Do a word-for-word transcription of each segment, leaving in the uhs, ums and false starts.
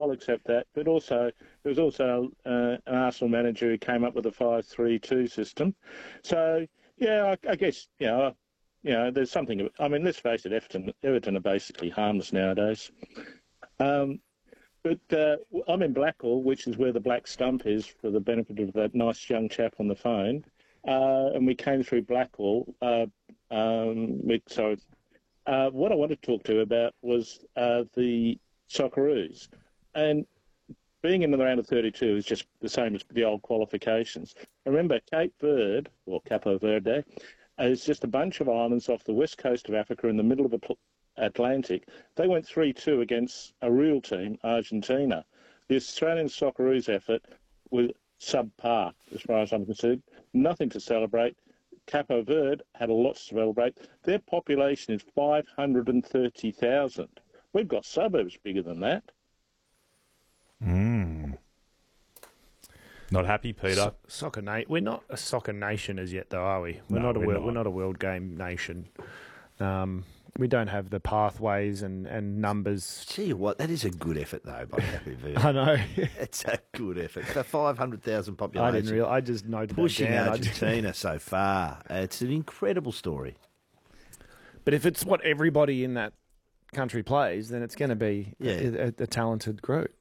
I'll accept that. But also, there was also uh, an Arsenal manager who came up with a five three two system. So, yeah, I, I guess, you know, you know, there's something. I mean, let's face it, Everton, Everton are basically harmless nowadays. Um, but uh, I'm in Blackwell, which is where the Black Stump is, for the benefit of that nice young chap on the phone. Uh, and we came through Blackwell. Uh, um, we, so uh, what I wanted to talk to you about was uh, the Socceroos. And being in the round of thirty-two is just the same as the old qualifications. Remember, Cape Verde, or Capo Verde, is just a bunch of islands off the west coast of Africa in the middle of the Atlantic. They went three two against a real team, Argentina. The Australian Socceroos effort was subpar, as far as I'm concerned. Nothing to celebrate. Capo Verde had a lot to celebrate. Their population is five hundred thirty thousand. We've got suburbs bigger than that. Mm. Not happy, Peter. So- soccer na- We're not a soccer nation as yet, though, are we? We're No, not a we're world. not. We're not a world game nation. Um, we don't have the pathways and, and numbers. Gee, what? That is a good effort, though, by Happy Verde. I know. It's a good effort. For five hundred thousand I population. didn't real. I just noted Pushing that down. I just- Argentina so far. It's an incredible story. But if it's what everybody in that country plays, then it's going to be Yeah. a, a, a talented group.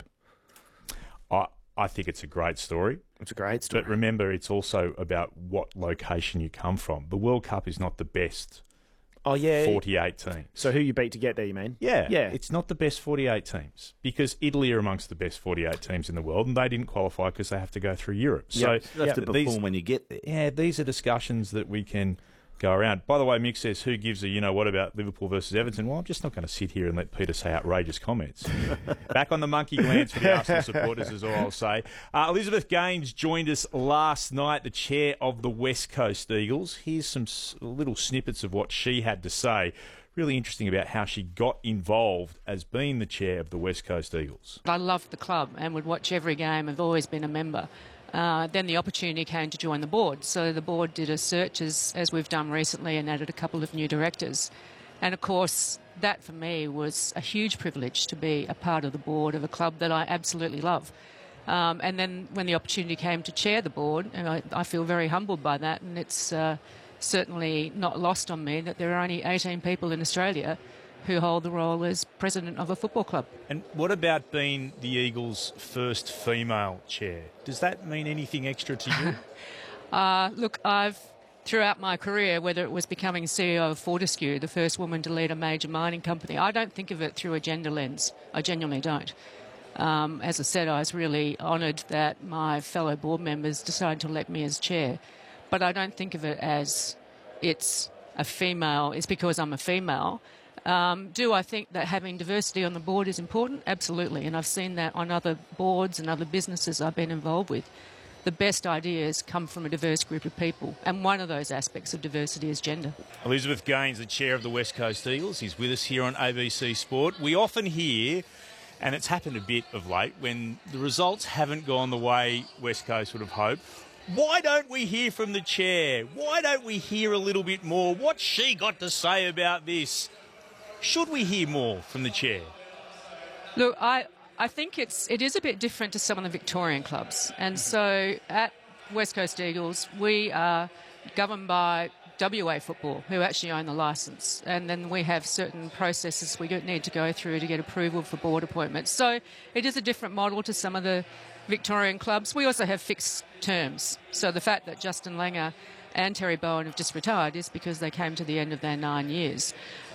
I, I think it's a great story. It's a great story. But remember, it's also about what location you come from. The World Cup is not the best oh yeah. forty-eight teams. So who you beat to get there? You mean? Yeah, Yeah. it's not the best forty-eight teams because Italy are amongst the best forty-eight teams in the world, and they didn't qualify because they have to go through Europe. So You have to perform these, when you get there. yeah, these are discussions that we can go around. By the way, Mick says, who gives a, you know, what about Liverpool versus Everton? Well, I'm just not going to sit here and let Peter say outrageous comments. Back on the monkey glance for the Arsenal supporters is all I'll say. Uh, Elizabeth Gaines joined us last night, the chair of the West Coast Eagles. Here's some s- little snippets of what she had to say. Really interesting about how she got involved as being the chair of the West Coast Eagles. I loved the club and would watch every game. I've always been a member. Uh, then the opportunity came to join the board. So the board did a search, as, as we've done recently, and added a couple of new directors. And, of course, that for me was a huge privilege to be a part of the board of a club that I absolutely love. Um, and then when the opportunity came to chair the board, and I, I feel very humbled by that, and it's uh, certainly not lost on me that there are only eighteen people in Australia who hold the role as president of a football club. And what about being the Eagles' first female chair? Does that mean anything extra to you? uh, look, I've, throughout my career, whether it was becoming C E O of Fortescue, the first woman to lead a major mining company, I don't think of it through a gender lens. I genuinely don't. Um, as I said, I was really honoured that my fellow board members decided to elect me as chair. But I don't think of it as it's a female, it's because I'm a female. Um, do I think that having diversity on the board is important? Absolutely. And I've seen that on other boards and other businesses I've been involved with. The best ideas come from a diverse group of people. And one of those aspects of diversity is gender. Elizabeth Gaines, the chair of the West Coast Eagles, is with us here on A B C Sport. We often hear, and it's happened a bit of late, when the results haven't gone the way West Coast would have hoped. Why don't we hear from the chair? Why don't we hear a little bit more? What's she got to say about this? Should we hear more from the chair? Look, I, I think it's, it is a bit different to some of the Victorian clubs. And so at West Coast Eagles, we are governed by W A Football, who actually own the licence. And then we have certain processes we need to go through to get approval for board appointments. So it is a different model to some of the Victorian clubs. We also have fixed terms. So the fact that Justin Langer and Terry Bowen have just retired is because they came to the end of their nine years.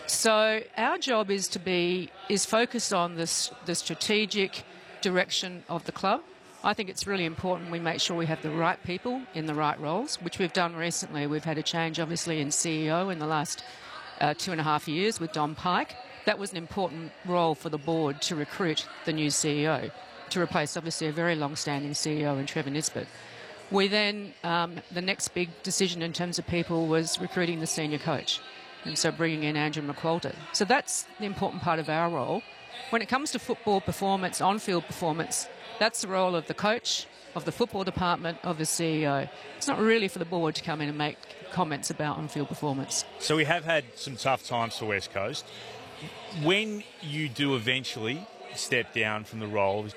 So our job is to be is focused on this, the strategic direction of the club. I think it's really important we make sure we have the right people in the right roles, which we've done recently. We've had a change, obviously, in C E O in the last uh, two and a half years with Don Pike. That was an important role for the board to recruit the new C E O, to replace, obviously, a very long-standing C E O in Trevor Nisbet. We then, um, the next big decision in terms of people was recruiting the senior coach, and so bringing in Andrew McQualter. So that's the important part of our role. When it comes to football performance, on-field performance, that's the role of the coach, of the football department, of the C E O. It's not really for the board to come in and make comments about on-field performance. So we have had some tough times for West Coast. When you do eventually step down from the role